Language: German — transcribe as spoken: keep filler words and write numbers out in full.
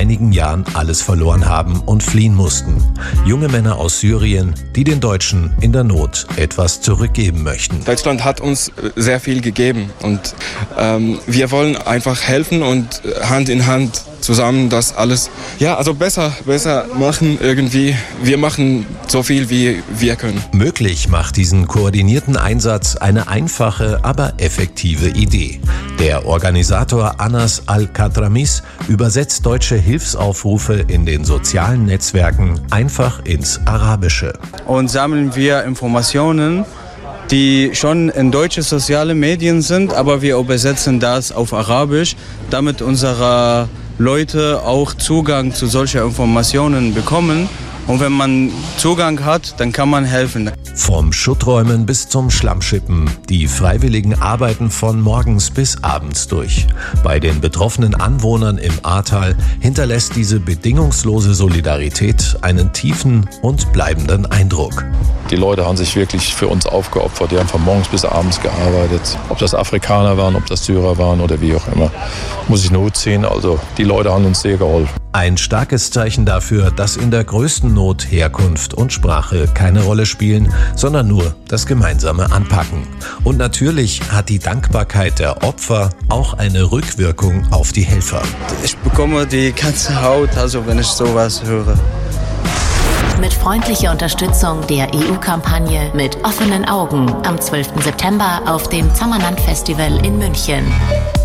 einigen Jahren alles verloren haben und fliehen mussten. Junge Männer aus Syrien, die den Deutschen in der Not etwas zurückgeben möchten. Deutschland hat uns sehr viel gegeben und ähm, wir wollen einfach helfen und Hand in Hand zusammen das alles, ja, also besser, besser machen irgendwie. Wir machen so viel, wie wir können. Möglich macht diesen koordinierten Einsatz eine einfache, aber effektive Idee. Der Organisator Anas Al-Katramis übersetzt deutsche Hilfsaufrufe in den sozialen Netzwerken einfach ins Arabische. Und sammeln wir Informationen, die schon in deutsche soziale Medien sind, aber wir übersetzen das auf Arabisch, damit unsere Leute auch Zugang zu solchen Informationen bekommen. Und wenn man Zugang hat, dann kann man helfen. Vom Schutträumen bis zum Schlammschippen. Die Freiwilligen arbeiten von morgens bis abends durch. Bei den betroffenen Anwohnern im Ahrtal hinterlässt diese bedingungslose Solidarität einen tiefen und bleibenden Eindruck. Die Leute haben sich wirklich für uns aufgeopfert. Die haben von morgens bis abends gearbeitet. Ob das Afrikaner waren, ob das Syrer waren oder wie auch immer. Muss ich einen Hut ziehen. Also die Leute haben uns sehr geholfen. Ein starkes Zeichen dafür, dass in der größten Not Herkunft und Sprache keine Rolle spielen, sondern nur das gemeinsame Anpacken. Und natürlich hat die Dankbarkeit der Opfer auch eine Rückwirkung auf die Helfer. Ich bekomme die ganze Haut, also wenn ich sowas höre. Mit freundlicher Unterstützung der E U-Kampagne Mit offenen Augen am zwölften September auf dem Zammerland Festival in München.